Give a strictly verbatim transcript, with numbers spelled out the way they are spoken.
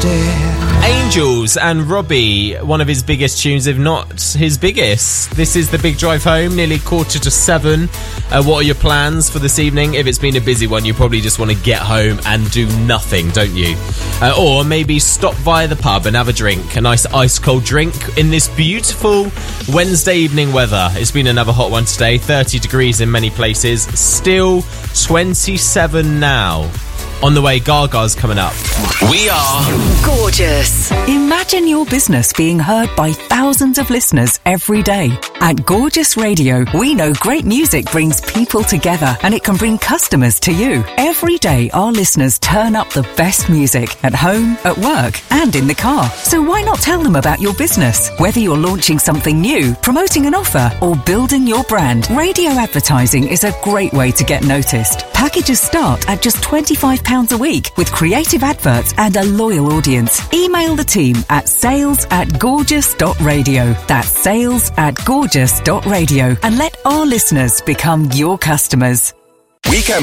instead. Angels and Robbie, one of his biggest tunes, if not his biggest. This is The Big Drive Home, nearly quarter to seven. Uh, what are your plans for this evening? If it's been a busy one, you probably just want to get home and do nothing, don't you? Uh, or maybe stop by the pub and have a drink, a nice ice-cold drink in this beautiful Wednesday evening weather. It's been another hot one today, thirty degrees in many places, still twenty-seven now. On the way, Gaga's coming up. We are Gorgeous. Imagine your business being heard by thousands of listeners every day. At Gorgeous Radio, we know great music brings people together and it can bring customers to you. Every day, our listeners turn up the best music at home, at work, and in the car. So why not tell them about your business? Whether you're launching something new, promoting an offer, or building your brand, radio advertising is a great way to get noticed. Packages start at just twenty-five pounds a week with creative adverts and a loyal audience. Email the team at sales at gorgeous dot radio. That's sales at gorgeous dot radio and let our listeners become your customers. Weekend